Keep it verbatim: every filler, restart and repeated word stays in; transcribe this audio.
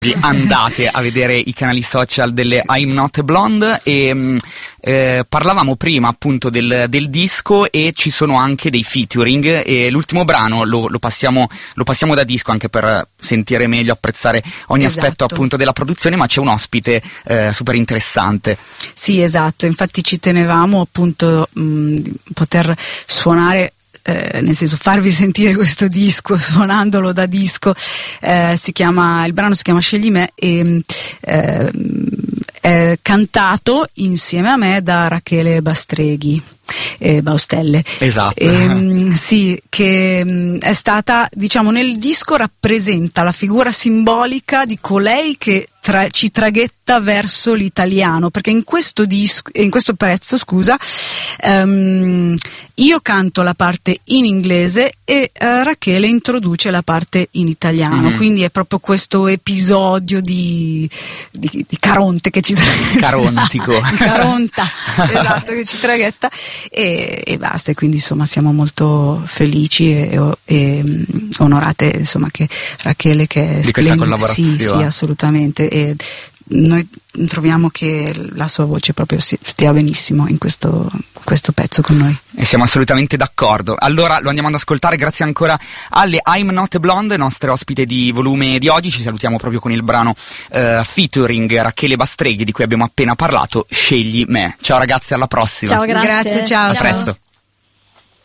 Andate a vedere i canali social delle I'm Not a Blonde. E eh, parlavamo prima appunto del, del disco, e ci sono anche dei featuring, e l'ultimo brano lo, lo, passiamo, lo passiamo da disco anche per sentire meglio, apprezzare ogni esatto. aspetto appunto della produzione, ma c'è un ospite eh, super interessante. Sì, esatto, infatti ci tenevamo appunto mh, poter suonare, Eh, nel senso farvi sentire questo disco suonandolo da disco. Eh, si chiama, il brano si chiama Scegli me, e eh, è cantato insieme a me da Rachele Bastreghi. Eh, Baustelle. Esatto. E, sì, che mh, è stata, diciamo, nel disco rappresenta la figura simbolica di colei che tra, ci traghetta verso l'italiano, perché in questo disco, in questo pezzo, scusa, um, io canto la parte in inglese e uh, Rachele introduce la parte in italiano, mm-hmm. quindi è proprio questo episodio di, di, di Caronte che ci traghetta. Carontico. di Caronta, esatto, che ci traghetta. E, e basta, e quindi insomma siamo molto felici e, e onorate, insomma, che Rachele, che è di questa splendida. collaborazione. Sì, sì, assolutamente, e noi troviamo che la sua voce proprio stia benissimo in questo, questo pezzo con noi. E siamo assolutamente d'accordo. Allora lo andiamo ad ascoltare, grazie ancora alle I'm Not a Blonde, nostre ospite di volume di oggi. Ci salutiamo proprio con il brano uh, featuring Rachele Bastreghi, di cui abbiamo appena parlato, Scegli me. Ciao ragazzi, alla prossima. Ciao, grazie. Grazie, ciao. A presto.